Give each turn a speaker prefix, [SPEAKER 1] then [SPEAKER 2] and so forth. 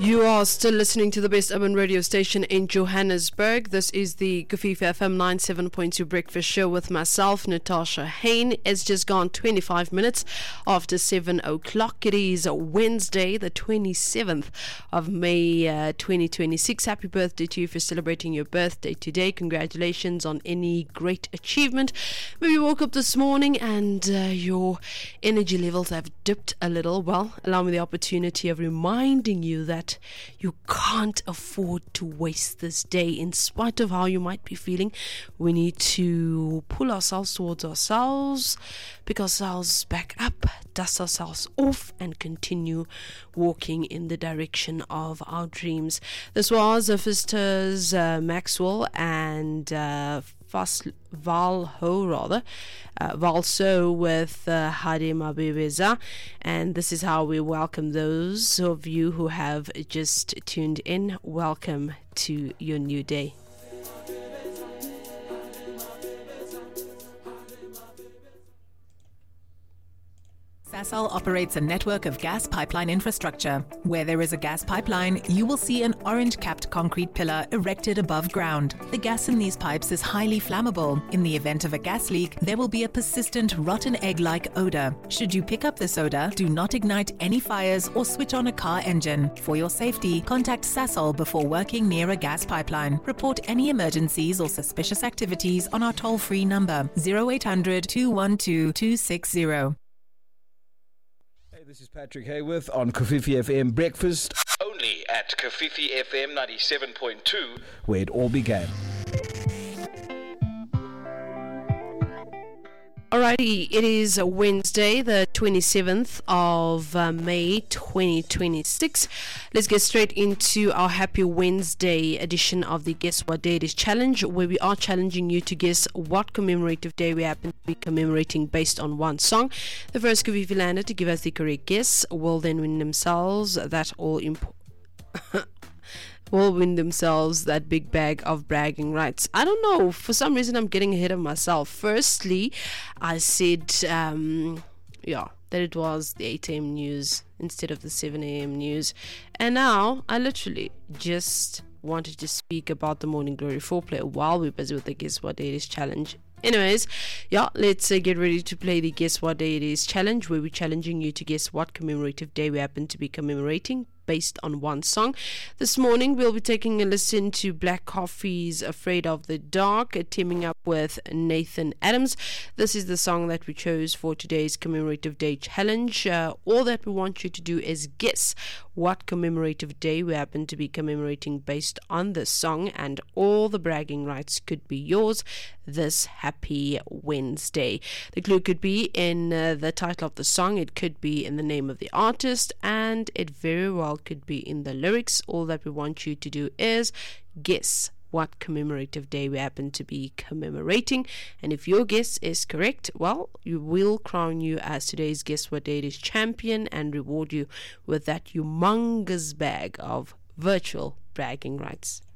[SPEAKER 1] You are still listening to the best urban radio station in Johannesburg. This is the Kofifi FM 97.2 Breakfast Show with myself, Natasha Hain. It's just gone 25 minutes after 7 o'clock. It is Wednesday, the 27th of May 2026. Happy birthday to you for celebrating your birthday today. Congratulations on any great achievement. Maybe you woke up this morning and your energy levels have dipped a little. Well, allow me the opportunity of reminding you that you can't afford to waste this day. In spite of how you might be feeling, we need to pull ourselves towards ourselves, pick ourselves back up, dust ourselves off, and continue walking in the direction of our dreams. This was Fistas Maxwell and Valso with Hadi Mabibeza, and this is how we welcome those of you who have just tuned in. Welcome to your new day.
[SPEAKER 2] Sasol operates a network of gas pipeline infrastructure. Where there is a gas pipeline, you will see an orange-capped concrete pillar erected above ground. The gas in these pipes is highly flammable. In the event of a gas leak, there will be a persistent rotten egg-like odor. Should you pick up this odor, do not ignite any fires or switch on a car engine. For your safety, contact Sasol before working near a gas pipeline. Report any emergencies or suspicious activities on our toll-free number 0800 212 260.
[SPEAKER 3] This is Patrick Hayworth on Kofifi FM Breakfast, only at Kofifi FM 97.2, where it all began.
[SPEAKER 1] Alrighty, it is Wednesday, the 27th of May 2026. Let's get straight into our Happy Wednesday edition of the Guess What Day It Is Challenge, where we are challenging you to guess what commemorative day we happen to be commemorating based on one song. The first Kofifi lander to give us the correct guess will then win themselves that that big bag of bragging rights. I don't know, for some reason I'm getting ahead of myself. Firstly, I said that it was the 8 a.m. news instead of the 7 a.m. news, and now I literally just wanted to speak about the Morning Glory foreplay while we're busy with the Guess What Day It Is challenge. Anyways, let's get ready to play the Guess What Day It Is challenge, where we're challenging you to guess what commemorative day we happen to be commemorating based on one song. This morning we'll be taking a listen to Black Coffee's Afraid of the Dark, teaming up with Nathan Adams. This is the song that we chose for today's commemorative day challenge. All that we want you to do is guess what commemorative day we happen to be commemorating based on this song, and all the bragging rights could be yours this Happy Wednesday. The clue could be in the title of the song, it could be in the name of the artist, and it very well could be in the lyrics. All that we want you to do is guess what commemorative day we happen to be commemorating, and if your guess is correct, well, we will crown you as today's Guess What Day It Is champion and reward you with that humongous bag of virtual bragging rights.